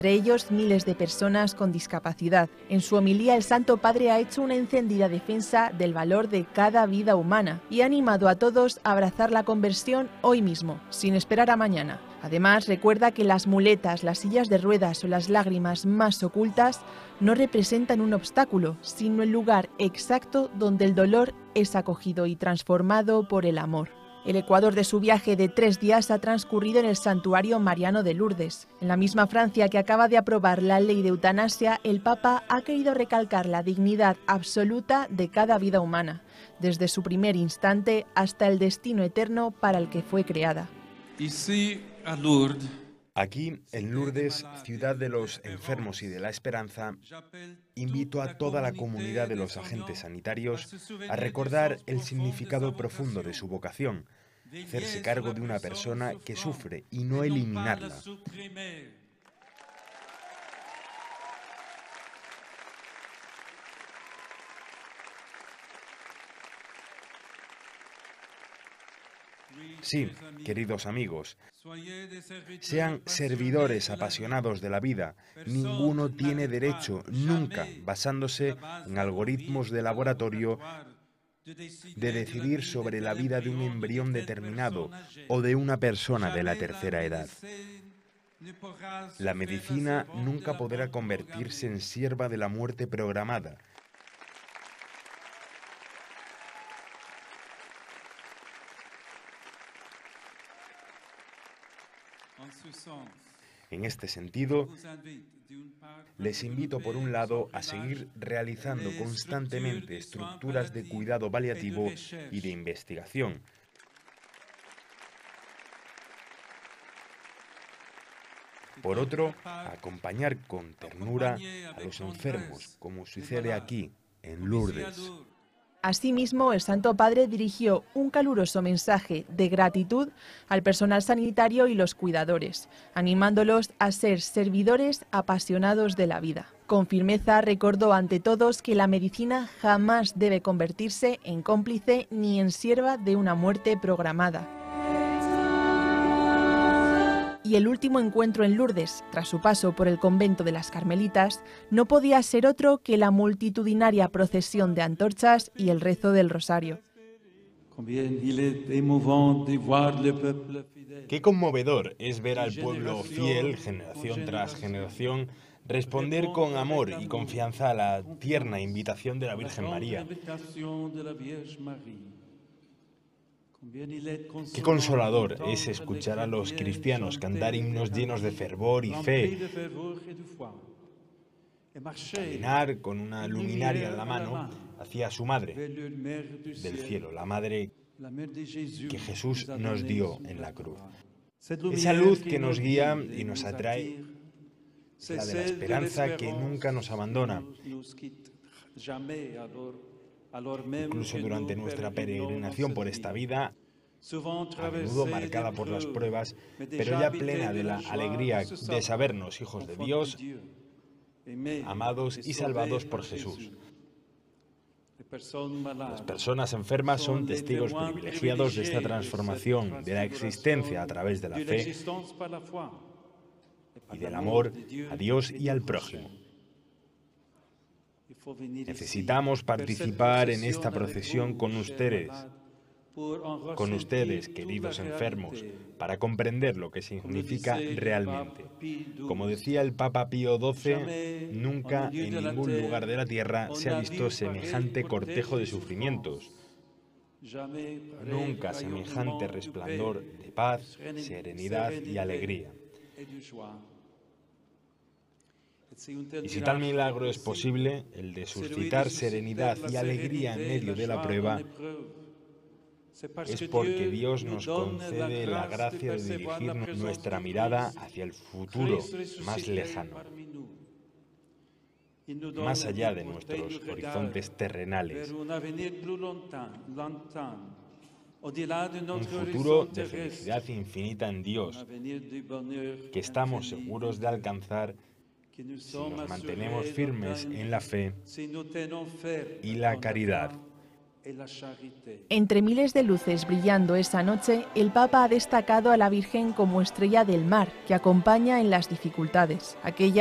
Entre ellos miles de personas con discapacidad. En su homilía, el Santo Padre ha hecho una encendida defensa del valor de cada vida humana y ha animado a todos a abrazar la conversión hoy mismo, sin esperar a mañana. Además, recuerda que las muletas, las sillas de ruedas o las lágrimas más ocultas no representan un obstáculo, sino el lugar exacto donde el dolor es acogido y transformado por el amor. El ecuador de su viaje de 3 días ha transcurrido en el Santuario Mariano de Lourdes. En la misma Francia que acaba de aprobar la ley de eutanasia, el Papa ha querido recalcar la dignidad absoluta de cada vida humana, desde su primer instante hasta el destino eterno para el que fue creada. Aquí, en Lourdes, ciudad de los enfermos y de la esperanza, invito a toda la comunidad de los agentes sanitarios a recordar el significado profundo de su vocación, hacerse cargo de una persona que sufre y no eliminarla. Sí, queridos amigos, sean servidores apasionados de la vida. Ninguno tiene derecho, nunca, basándose en algoritmos de laboratorio, de decidir sobre la vida de un embrión determinado o de una persona de la tercera edad. La medicina nunca podrá convertirse en sierva de la muerte programada. En este sentido, les invito por un lado a seguir realizando constantemente estructuras de cuidado paliativo y de investigación. Por otro, a acompañar con ternura a los enfermos, como sucede aquí, en Lourdes. Asimismo, el Santo Padre dirigió un caluroso mensaje de gratitud al personal sanitario y los cuidadores, animándolos a ser servidores apasionados de la vida. Con firmeza recordó ante todos que la medicina jamás debe convertirse en cómplice ni en sierva de una muerte programada. Y el último encuentro en Lourdes, tras su paso por el convento de las Carmelitas, no podía ser otro que la multitudinaria procesión de antorchas y el rezo del rosario. Qué conmovedor es ver al pueblo fiel, generación tras generación, responder con amor y confianza a la tierna invitación de la Virgen María. Qué consolador es escuchar a los cristianos cantar himnos llenos de fervor y fe, caminar con una luminaria en la mano hacia su madre del cielo, la madre que Jesús nos dio en la cruz. Esa luz que nos guía y nos atrae, la de la esperanza que nunca nos abandona. Incluso durante nuestra peregrinación por esta vida, a menudo marcada por las pruebas, pero ya plena de la alegría de sabernos hijos de Dios, amados y salvados por Jesús. Las personas enfermas son testigos privilegiados de esta transformación, de la existencia a través de la fe y del amor a Dios y al prójimo. Necesitamos participar en esta procesión con ustedes, queridos enfermos, para comprender lo que significa realmente. Como decía el Papa Pío XII, nunca en ningún lugar de la tierra se ha visto semejante cortejo de sufrimientos. Nunca semejante resplandor de paz, serenidad y alegría. Y si tal milagro es posible, el de suscitar serenidad y alegría en medio de la prueba, es porque Dios nos concede la gracia de dirigir nuestra mirada hacia el futuro más lejano, más allá de nuestros horizontes terrenales. Un futuro de felicidad infinita en Dios, que estamos seguros de alcanzar si nos mantenemos firmes en la fe y la caridad. Entre miles de luces brillando esa noche, el Papa ha destacado a la Virgen como estrella del mar, que acompaña en las dificultades, aquella